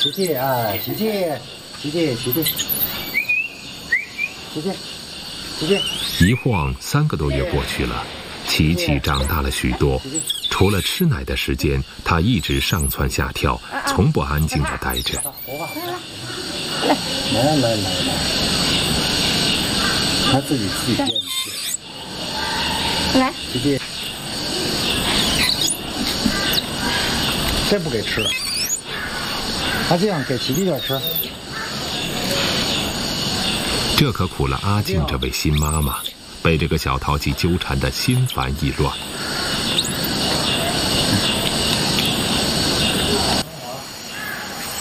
琪琪啊，琪琪，琪琪，琪琪，琪琪，琪琪。 一晃3个多月过去了，琪琪长大了许多。除了吃奶的时间，她一直上蹿下跳，从不安静地待着。 来，他自己垫去。 来， 琪琪，这不给吃，阿静给琪琪点吃。 这可苦了阿静这位新妈妈，被这个小淘气纠缠得心烦意乱。